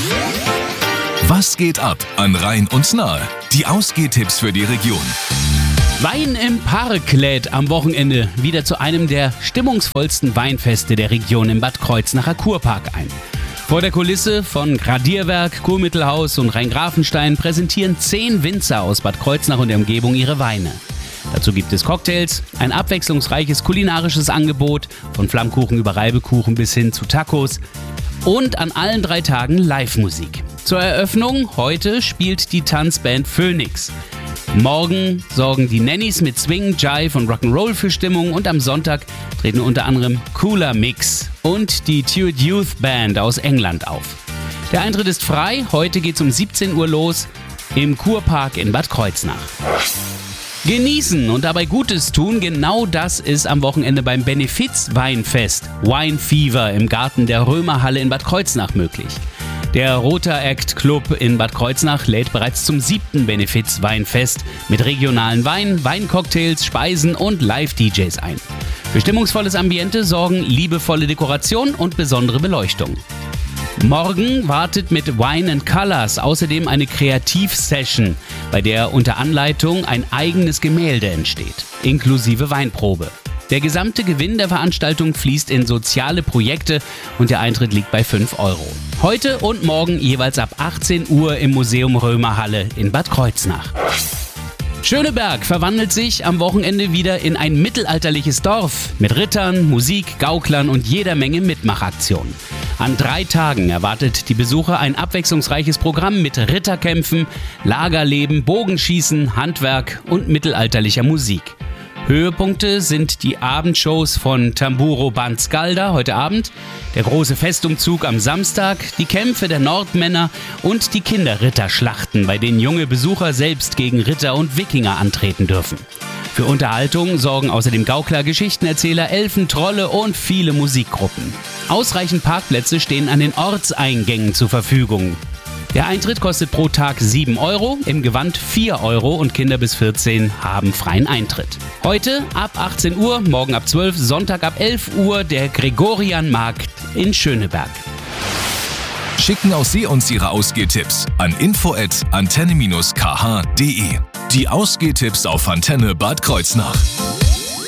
Was geht ab an Rhein und Nahe? Die Ausgehtipps für die Region. Wein im Park lädt am Wochenende wieder zu einem der stimmungsvollsten Weinfeste der Region im Bad Kreuznacher Kurpark ein. Vor der Kulisse von Gradierwerk, Kurmittelhaus und Rheingrafenstein präsentieren 10 Winzer aus Bad Kreuznach und der Umgebung ihre Weine. Dazu gibt es Cocktails, ein abwechslungsreiches kulinarisches Angebot, von Flammkuchen über Reibekuchen bis hin zu Tacos und an allen 3 Tagen Live-Musik. Zur Eröffnung heute spielt die Tanzband Phoenix. Morgen sorgen die Nannies mit Swing, Jive und Rock'n'Roll für Stimmung und am Sonntag treten unter anderem Cooler Mix und die Tude Youth Band aus England auf. Der Eintritt ist frei, heute geht's um 17 Uhr los im Kurpark in Bad Kreuznach. Genießen und dabei Gutes tun, genau das ist am Wochenende beim Benefiz-Weinfest Wine Fever im Garten der Römerhalle in Bad Kreuznach möglich. Der Roter Act Club in Bad Kreuznach lädt bereits zum 7. Benefiz-Weinfest mit regionalen Wein, Weincocktails, Speisen und Live-DJs ein. Für stimmungsvolles Ambiente sorgen liebevolle Dekoration und besondere Beleuchtung. Morgen wartet mit Wine and Colors außerdem eine Kreativsession, bei der unter Anleitung ein eigenes Gemälde entsteht, inklusive Weinprobe. Der gesamte Gewinn der Veranstaltung fließt in soziale Projekte und der Eintritt liegt bei 5 €. Heute und morgen jeweils ab 18 Uhr im Museum Römerhalle in Bad Kreuznach. Schöneberg verwandelt sich am Wochenende wieder in ein mittelalterliches Dorf mit Rittern, Musik, Gauklern und jeder Menge Mitmachaktionen. An 3 Tagen erwartet die Besucher ein abwechslungsreiches Programm mit Ritterkämpfen, Lagerleben, Bogenschießen, Handwerk und mittelalterlicher Musik. Höhepunkte sind die Abendshows von Tamburo Band Skalda heute Abend, der große Festumzug am Samstag, die Kämpfe der Nordmänner und die Kinderritterschlachten, bei denen junge Besucher selbst gegen Ritter und Wikinger antreten dürfen. Für Unterhaltung sorgen außerdem Gaukler, Geschichtenerzähler, Elfen, Trolle und viele Musikgruppen. Ausreichend Parkplätze stehen an den Ortseingängen zur Verfügung. Der Eintritt kostet pro Tag 7 €, im Gewand 4 € und Kinder bis 14 haben freien Eintritt. Heute ab 18 Uhr, morgen ab 12, Sonntag ab 11 Uhr der Gregorianmarkt in Schöneberg. Schicken auch Sie uns Ihre Ausgehtipps an info@antenne-kh.de. Die Ausgehtipps auf Antenne Bad Kreuznach.